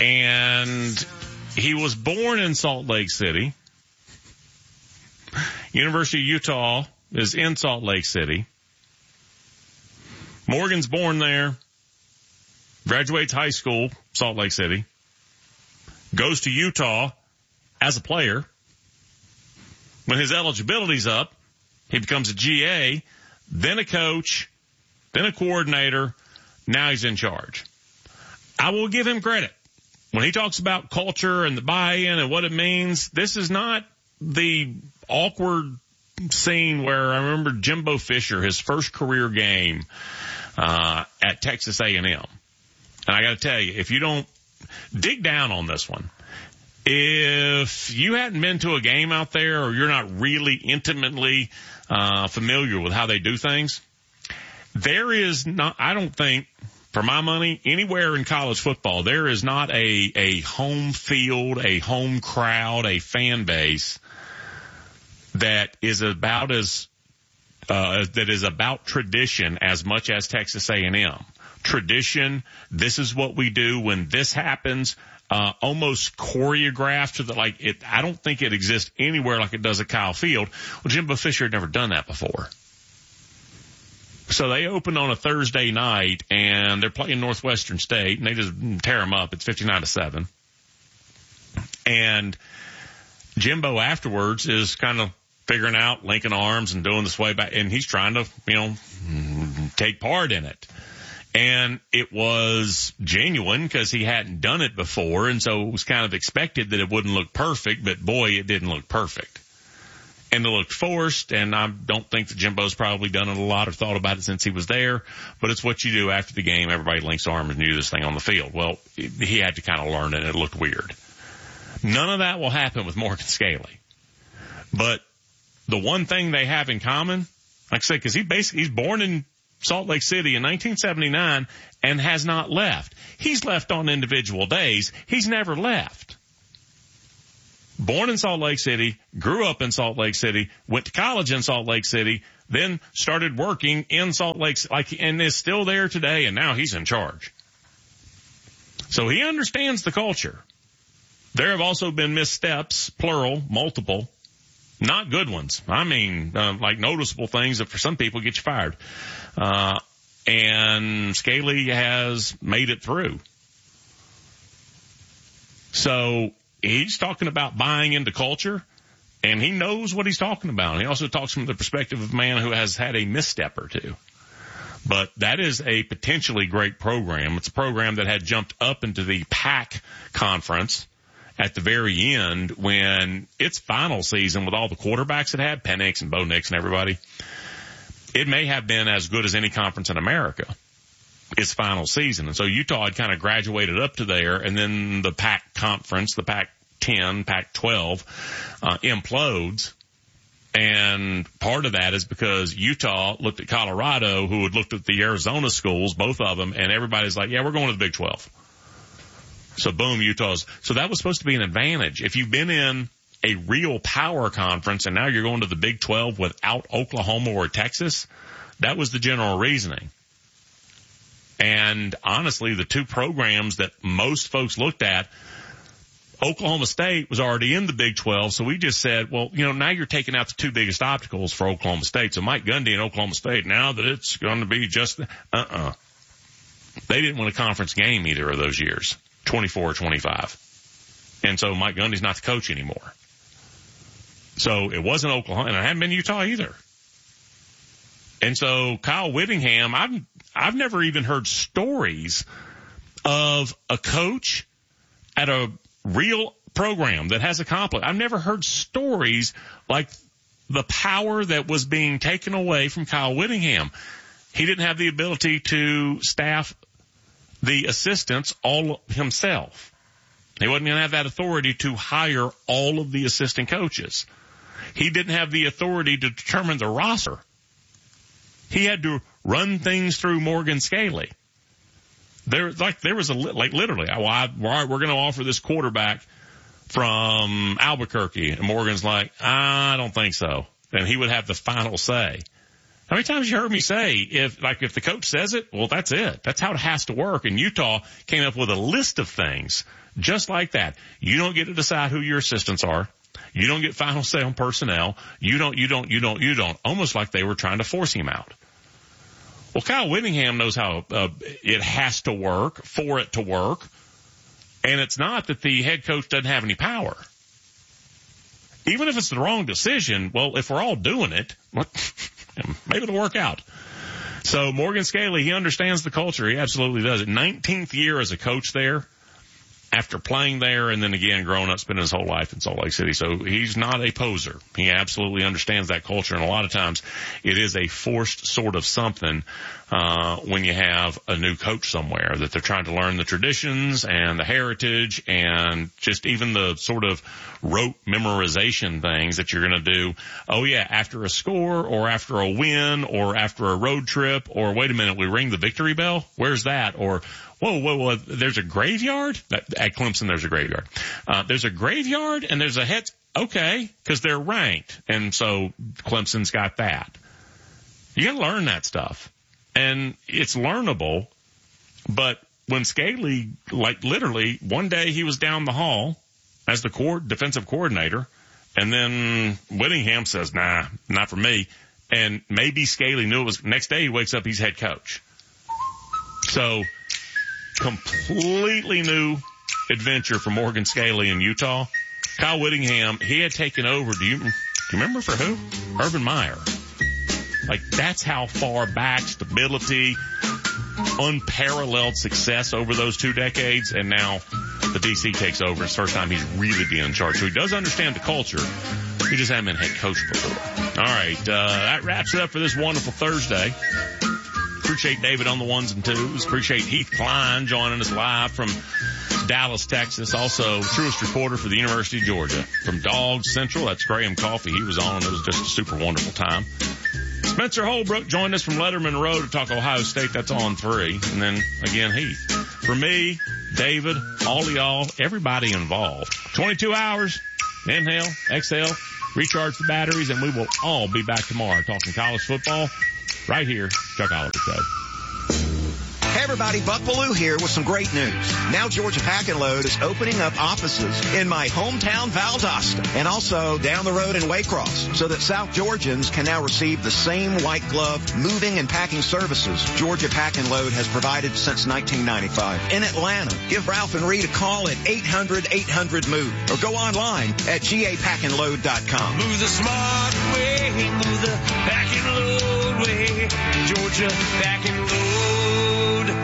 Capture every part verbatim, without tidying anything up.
And he was born in Salt Lake City. University of Utah is in Salt Lake City. Morgan's born there. Graduates high school, Salt Lake City. Goes to Utah as a player. When his eligibility's up, he becomes a G A, then a coach, then a coordinator. Now he's in charge. I will give him credit. When he talks about culture and the buy-in and what it means, this is not the awkward scene where I remember Jimbo Fisher, his first career game uh at Texas A and M. And I got to tell you, if you don't dig down on this one, if you hadn't been to a game out there or you're not really intimately uh familiar with how they do things, there is not, I don't think, for my money, anywhere in college football, there is not a, a home field, a home crowd, a fan base that is about as, uh, that is about tradition as much as Texas A and M. Tradition, this is what we do when this happens, uh, almost choreographed to the, like it, I don't think it exists anywhere like it does at Kyle Field. Well, Jimbo Fisher had never done that before. So they opened on a Thursday night and they're playing Northwestern State and they just tear them up. It's fifty-nine to seven. And Jimbo afterwards is kind of figuring out, linking arms and doing this way back, and he's trying to, you know, take part in it. And it was genuine because he hadn't done it before, and so it was kind of expected that it wouldn't look perfect, but boy, it didn't look perfect. And it looked forced, and I don't think that Jimbo's probably done it a lot or thought about it since he was there, but it's what you do after the game. Everybody links arms and you do this thing on the field. Well, he had to kind of learn it, and it looked weird. None of that will happen with Morgan Scaley. But the one thing they have in common, like I said, because he basically, he's born in Salt Lake City in nineteen seventy-nine and has not left. He's left on individual days. He's never left. Born in Salt Lake City, grew up in Salt Lake City, went to college in Salt Lake City, then started working in Salt Lake, like, and is still there today, and now he's in charge. So he understands the culture. There have also been missteps, plural, multiple, not good ones. I mean, uh, like noticeable things that for some people get you fired. Uh, and Scaley has made it through. So he's talking about buying into culture, and he knows what he's talking about. And he also talks from the perspective of a man who has had a misstep or two. But that is a potentially great program. It's a program that had jumped up into the PAC conference at the very end when its final season with all the quarterbacks it had, Penix and Bo Nix and everybody, it may have been as good as any conference in America, its final season. And so Utah had kind of graduated up to there, and then the PAC conference, the PAC ten, PAC twelve, uh, implodes. And part of that is because Utah looked at Colorado, who had looked at the Arizona schools, both of them, and everybody's like, yeah, we're going to the Big twelve. So boom, Utah's. So that was supposed to be an advantage. If you've been in a real power conference and now you're going to the Big twelve without Oklahoma or Texas, that was the general reasoning. And honestly, the two programs that most folks looked at, Oklahoma State was already in the Big twelve, so we just said, well, you know, now you're taking out the two biggest obstacles for Oklahoma State. So Mike Gundy and Oklahoma State, now that it's going to be just, uh-uh. They didn't win a conference game either of those years, twenty-four or twenty-five. And so Mike Gundy's not the coach anymore. So it wasn't Oklahoma, and it hadn't been Utah either. And so Kyle Whittingham, I've, I've never even heard stories of a coach at a real program that has accomplished. I've never heard stories like the power that was being taken away from Kyle Whittingham. He didn't have the ability to staff the assistants all himself. He wasn't going to have that authority to hire all of the assistant coaches. He didn't have the authority to determine the roster. He had to run things through Morgan Scaley. There, like, there was a, like, literally, well, I, all right, we're going to offer this quarterback from Albuquerque. And Morgan's like, I don't think so. And he would have the final say. How many times you heard me say, if, like, if the coach says it, well, that's it. That's how it has to work. And Utah came up with a list of things just like that. You don't get to decide who your assistants are. You don't get final say on personnel. You don't, you don't, you don't, you don't. Almost like they were trying to force him out. Well, Kyle Whittingham knows how uh, it has to work for it to work. And it's not that the head coach doesn't have any power. Even if it's the wrong decision, well, if we're all doing it, maybe it'll work out. So Morgan Scaley, he understands the culture. He absolutely does it. nineteenth year as a coach there, after playing there and then again growing up, spending his whole life in Salt Lake City. So he's not a poser. He absolutely understands that culture. And a lot of times it is a forced sort of something, uh, when you have a new coach somewhere, that they're trying to learn the traditions and the heritage and just even the sort of rote memorization things that you're going to do. Oh yeah, after a score or after a win or after a road trip, or wait a minute, we ring the victory bell. Where's that? Or, Whoa, whoa, whoa, there's a graveyard? At Clemson, there's a graveyard. Uh, there's a graveyard and there's a head. Okay, because they're ranked. And so Clemson's got that. You got to learn that stuff. And it's learnable. But when Scaley, like literally, one day he was down the hall as the core defensive coordinator, and then Whittingham says, nah, not for me. And maybe Scaley knew it was, next day he wakes up, he's head coach. So, completely new adventure for Morgan Scaley in Utah. Kyle Whittingham, he had taken over. Do you, do you remember for who? Urban Meyer. Like, that's how far back, stability, unparalleled success over those two decades. And now the D C takes over. It's the first time he's really been in charge. So he does understand the culture. He just hasn't been head coach before. All right. Uh, that wraps it up for this wonderful Thursday. Appreciate David on the ones and twos. Appreciate Heath Klein joining us live from Dallas, Texas. Also, truest reporter for the University of Georgia. From Dog Central, that's Graham Coffey. He was on. It was just a super wonderful time. Spencer Holbrook joined us from Letterman Road to talk Ohio State. That's on three. And then, again, Heath. For me, David, all of y'all, everybody involved. twenty-two hours. Inhale, exhale, recharge the batteries, and we will all be back tomorrow talking college football. Right here, Chuck Oliver Show. Hey everybody, Buck Bellew here with some great news. Now Georgia Pack and Load is opening up offices in my hometown Valdosta and also down the road in Waycross, so that South Georgians can now receive the same white glove moving and packing services Georgia Pack and Load has provided since nineteen ninety-five. In Atlanta, give Ralph and Reed a call at eight hundred eight hundred move or go online at G A pack and load dot com. Move the smart way, move the pack and load way, Georgia Pack and Load.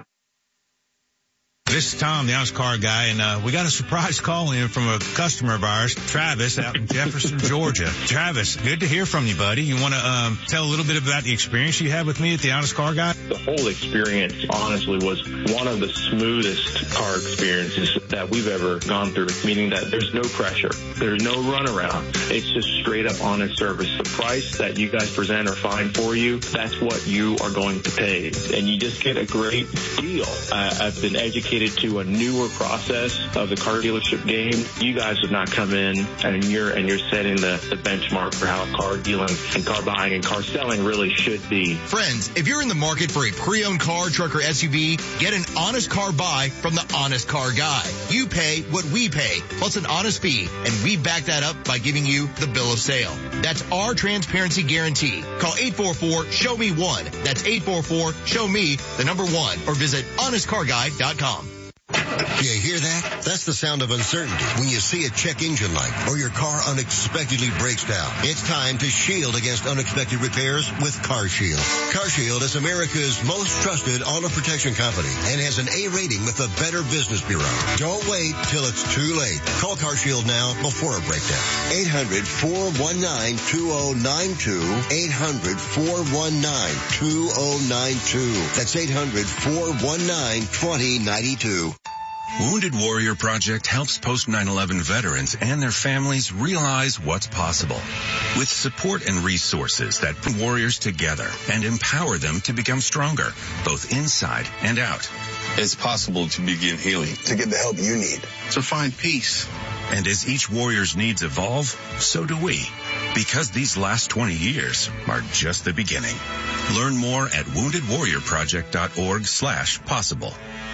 This is Tom, the Honest Car Guy, and uh, we got a surprise call in from a customer of ours, Travis, out in Jefferson, Georgia. Travis, good to hear from you, buddy. You want to um, tell a little bit about the experience you had with me at the Honest Car Guy? The whole experience, honestly, was one of the smoothest car experiences that we've ever gone through, meaning that there's no pressure. There's no runaround. It's just straight up honest service. The price that you guys present or find for you, that's what you are going to pay. And you just get a great deal. Uh, I've been educated to a newer process of the car dealership game. You guys would not come in and you're and you're setting the, the benchmark for how car dealing and car buying and car selling really should be. Friends, if you're in the market for a pre-owned car, truck, or S U V, get an honest car buy from the Honest Car Guy. You pay what we pay, plus an honest fee, and we back that up by giving you the bill of sale. That's our transparency guarantee. Call eight four four, show me one. That's eight four four, show me the number one, or visit honest car guy dot com. You hear that? That's the sound of uncertainty when you see a check engine light or your car unexpectedly breaks down. It's time to shield against unexpected repairs with CarShield. CarShield is America's most trusted auto protection company and has an A rating with the Better Business Bureau. Don't wait till it's too late. Call CarShield now before a breakdown. eight hundred, four one nine, two oh nine two. eight hundred, four one nine, two oh nine two. That's eight hundred, four one nine, two oh nine two. Wounded Warrior Project helps post nine eleven veterans and their families realize what's possible. With support and resources that bring warriors together and empower them to become stronger, both inside and out. It's possible to begin healing, to get the help you need, to find peace. And as each warrior's needs evolve, so do we. Because these last twenty years are just the beginning. Learn more at wounded warrior project dot org slash possible.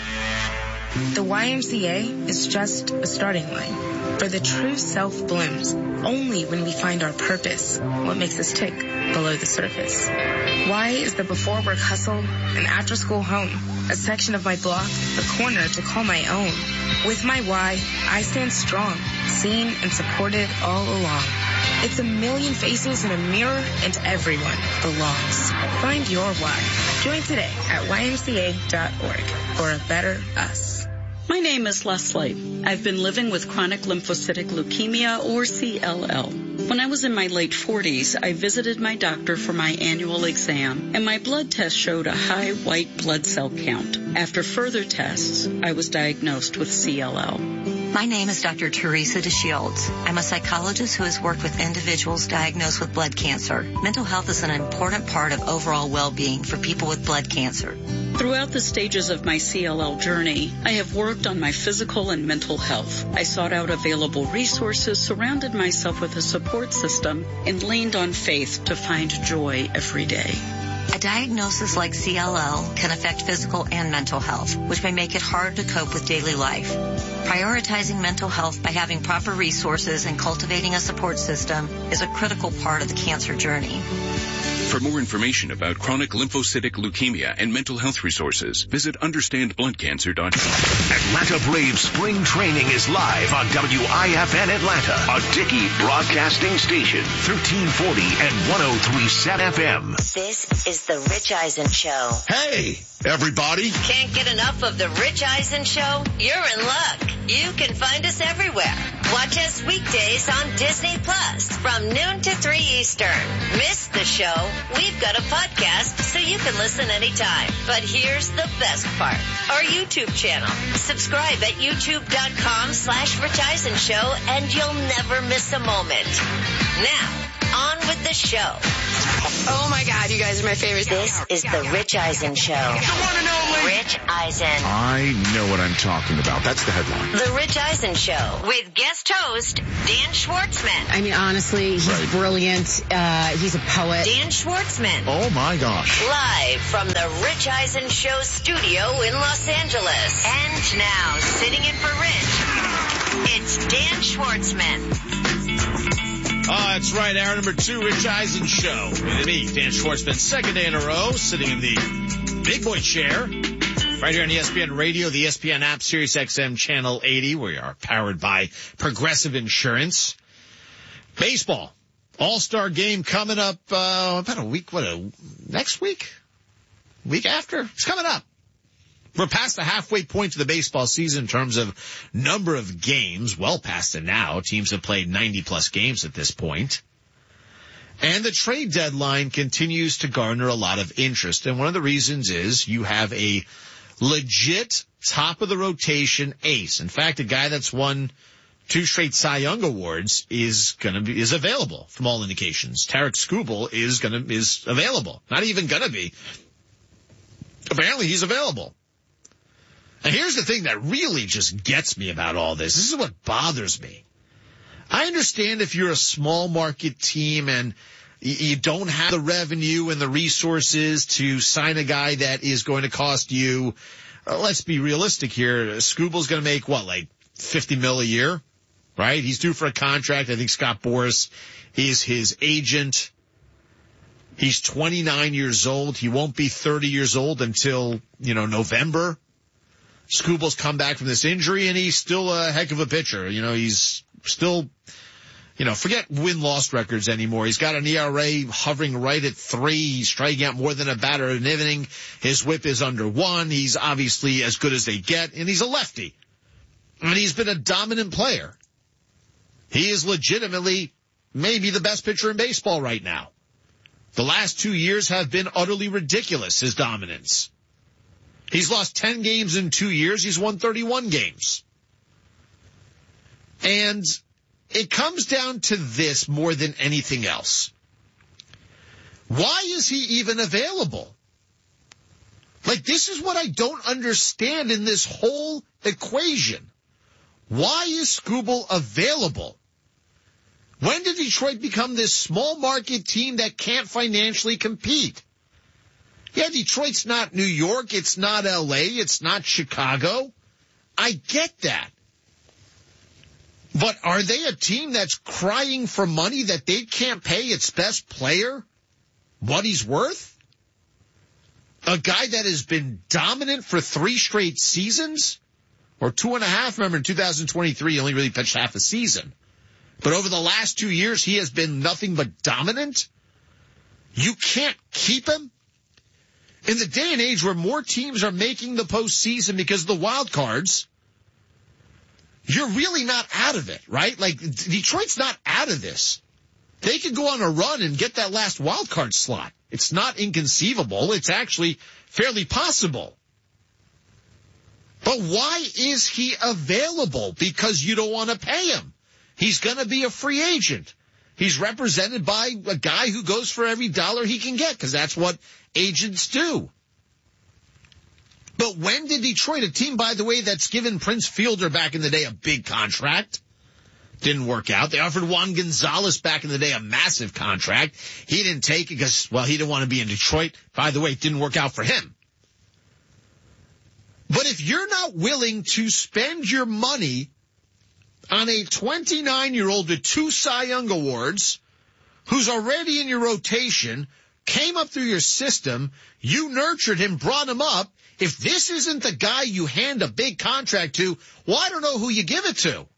The Y M C A is just a starting line, for the true self blooms only when we find our purpose, what makes us tick below the surface. Y is the before work hustle, an after school home, a section of my block, a corner to call my own. With my Y, I stand strong, seen and supported all along. It's a million faces in a mirror and everyone belongs. Find your Y. Join today at Y M C A dot org for a better us. My name is Leslie. I've been living with chronic lymphocytic leukemia, or C L L. When I was in my late forties, I visited my doctor for my annual exam, and my blood test showed a high white blood cell count. After further tests, I was diagnosed with C L L. My name is Doctor Teresa DeShields. I'm a psychologist who has worked with individuals diagnosed with blood cancer. Mental health is an important part of overall well-being for people with blood cancer. Throughout the stages of my C L L journey, I have worked on my physical and mental health. I sought out available resources, surrounded myself with a support system, and leaned on faith to find joy every day. A diagnosis like C L L can affect physical and mental health, which may make it hard to cope with daily life. Prioritizing mental health by having proper resources and cultivating a support system is a critical part of the cancer journey. For more information about chronic lymphocytic leukemia and mental health resources, visit understand blood cancer dot com. Atlanta Braves spring training is live on W I F N Atlanta, a Dickey broadcasting station, thirteen forty and one oh three point seven F M. This is the Rich Eisen Show. Hey, everybody. Can't get enough of the Rich Eisen Show? You're in luck. You can find us everywhere. Watch us weekdays on Disney Plus from noon to three Eastern. Miss the show? We've got a podcast so you can listen anytime. But here's the best part. Our YouTube channel. Subscribe at youtube.com slash Rich Eisen Show and you'll never miss a moment. Now, on with the show. Oh my God, you guys are my favorite. This is the Rich Eisen Show. The one and only Rich Eisen. I know what I'm talking about. That's the headline. The Rich Eisen Show with guest host Dan Schwartzman. I mean, honestly, he's Right. brilliant. Uh, he's a poet. Dan Schwartzman. Oh my gosh. Live from the Rich Eisen Show studio in Los Angeles. And now, sitting in for Rich, it's Dan Schwartzman. Oh, that's right. Hour number two, Rich Eisen Show. With me, Dan Schwartzman, second day in a row, sitting in the big boy chair. Right here on E S P N Radio, the E S P N app, Sirius X M Channel eighty. We are powered by Progressive Insurance. Baseball. All-Star game coming up, uh, about a week, what, a, next week? Week after? It's coming up. We're past the halfway point to the baseball season in terms of number of games. Well past it now. Teams have played ninety plus games at this point. And the trade deadline continues to garner a lot of interest. And one of the reasons is you have a legit top of the rotation ace. In fact, a guy that's won two straight Cy Young awards is gonna be, is available from all indications. Tarik Skubal is gonna, is available. Not even gonna be. Apparently he's available. And here's the thing that really just gets me about all this. This is what bothers me. I understand if you're a small market team and you don't have the revenue and the resources to sign a guy that is going to cost you, uh, let's be realistic here. Skubal's going to make what, like fifty mil a year, right? He's due for a contract. I think Scott Boras is his agent. He's twenty-nine years old. He won't be thirty years old until, you know, November. Skubal's come back from this injury, and he's still a heck of a pitcher. You know, he's still, you know, forget win-loss records anymore. He's got an E R A hovering right at three. He's striking out more than a batter an inning. His whip is under one. He's obviously as good as they get, and he's a lefty. And he's been a dominant player. He is legitimately maybe the best pitcher in baseball right now. The last two years have been utterly ridiculous, his dominance. He's lost ten games in two years. He's won thirty-one games. And it comes down to this more than anything else. Why is he even available? Like, this is what I don't understand in this whole equation. Why is Skubal available? When did Detroit become this small market team that can't financially compete? Yeah, Detroit's not New York. It's not L A. It's not Chicago. I get that. But are they a team that's crying for money that they can't pay its best player what he's worth? A guy that has been dominant for three straight seasons? Or two and a half. Remember, in two thousand twenty-three, he only really pitched half a season. But over the last two years, he has been nothing but dominant. You can't keep him? In the day and age where more teams are making the postseason because of the wild cards, you're really not out of it, right? Like, Detroit's not out of this. They could go on a run and get that last wild card slot. It's not inconceivable. It's actually fairly possible. But why is he available? Because you don't want to pay him. He's going to be a free agent. He's represented by a guy who goes for every dollar he can get, because that's what agents do. But when did Detroit, a team, by the way, that's given Prince Fielder back in the day a big contract, didn't work out. They offered Juan Gonzalez back in the day a massive contract. He didn't take it because, well, he didn't want to be in Detroit. By the way, it didn't work out for him. But if you're not willing to spend your money on a twenty-nine-year-old with two Cy Young Awards, who's already in your rotation, came up through your system, you nurtured him, brought him up, if this isn't the guy you hand a big contract to, well, I don't know who you give it to.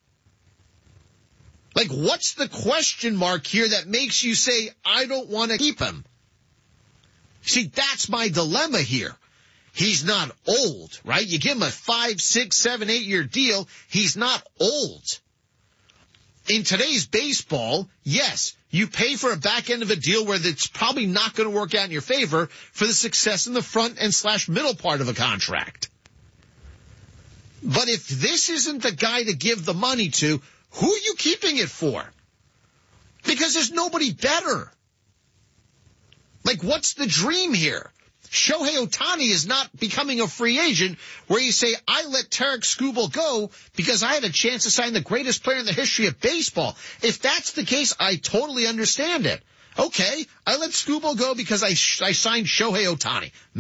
Like, what's the question mark here that makes you say, I don't want to keep him? See, that's my dilemma here. He's not old, right? You give him a five, six, seven, eight-year deal. He's not old. In today's baseball, yes, you pay for a back end of a deal where it's probably not going to work out in your favor for the success in the front and slash middle part of a contract. But if this isn't the guy to give the money to, who are you keeping it for? Because there's nobody better. Like, what's the dream here? Shohei Ohtani is not becoming a free agent where you say, I let Tarek Skubal go because I had a chance to sign the greatest player in the history of baseball. If that's the case, I totally understand it. Okay, I let Skubal go because I, I signed Shohei Ohtani.